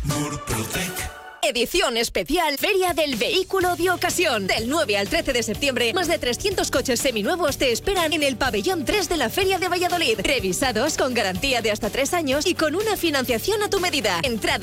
Murprotec. Edición especial Feria del Vehículo de Ocasión. Del 9 al 13 de septiembre, más de 300 coches seminuevos te esperan en el pabellón 3 de la Feria de Valladolid. Revisados con garantía de hasta 3 años y con una financiación a tu medida. Entrada